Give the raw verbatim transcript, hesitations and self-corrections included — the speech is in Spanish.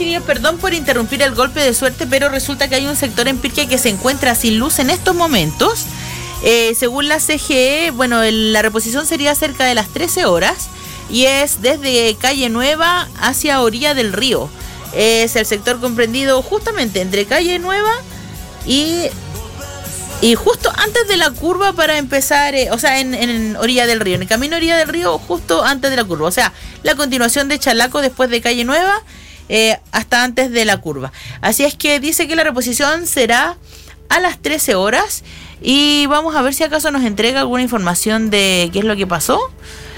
chiquillos, perdón por interrumpir el golpe de suerte, pero resulta que hay un sector en Pirque que se encuentra sin luz en estos momentos. Eh, según la C G E, bueno, el, la reposición sería cerca de las trece horas y es desde Calle Nueva hacia Orilla del Río. Es el sector comprendido justamente entre Calle Nueva y... Y justo antes de la curva para empezar, eh, o sea, en, en Orilla del Río, en el camino Orilla del Río, justo antes de la curva. O sea, la continuación de Chalaco después de Calle Nueva, eh, hasta antes de la curva. Así es que dice que la reposición será a las trece horas. Y vamos a ver si acaso nos entrega alguna información de qué es lo que pasó.